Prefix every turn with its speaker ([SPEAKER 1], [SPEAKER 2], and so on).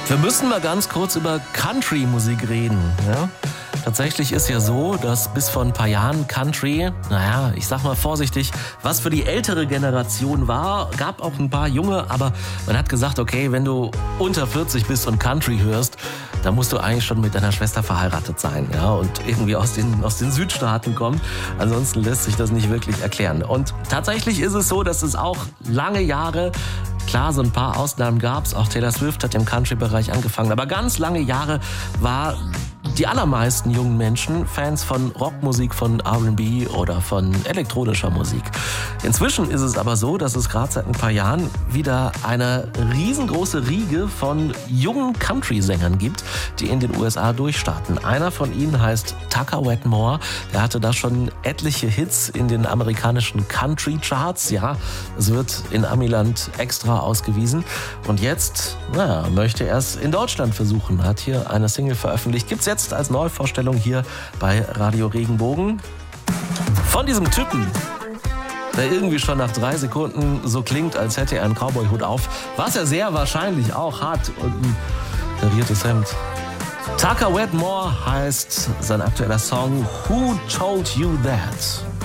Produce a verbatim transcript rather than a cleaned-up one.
[SPEAKER 1] Wir müssen mal ganz kurz über Country-Musik reden. Ja? Tatsächlich ist ja so, dass bis vor ein paar Jahren Country, naja, ich sag mal vorsichtig, was für die ältere Generation war, gab auch ein paar Junge, aber man hat gesagt, okay, wenn du unter vierzig bist und Country hörst, dann musst du eigentlich schon mit deiner Schwester verheiratet sein, ja, und irgendwie aus den, aus den Südstaaten kommen. Ansonsten lässt sich das nicht wirklich erklären. Und tatsächlich ist es so, dass es auch lange Jahre, klar, so ein paar Ausnahmen gab's, auch Taylor Swift hat im Country-Bereich angefangen, aber ganz lange Jahre war die allermeisten jungen Menschen Fans von Rockmusik, von R und B oder von elektronischer Musik. Inzwischen ist es aber so, dass es gerade seit ein paar Jahren wieder eine riesengroße Riege von jungen Country-Sängern gibt, die in den U S A durchstarten. Einer von ihnen heißt Tucker Wetmore. Der hatte da schon etliche Hits in den amerikanischen Country-Charts. Ja, es wird in Amiland extra ausgewiesen. Und jetzt, naja, möchte er es in Deutschland versuchen. Hat hier eine Single veröffentlicht. Gibt's jetzt als Neuvorstellung hier bei Radio Regenbogen. Von diesem Typen, der irgendwie schon nach drei Sekunden so klingt, als hätte er einen Cowboy-Hut auf, was er sehr wahrscheinlich auch hat und ein kariertes Hemd. Tucker Wetmore heißt sein aktueller Song Who Told You That?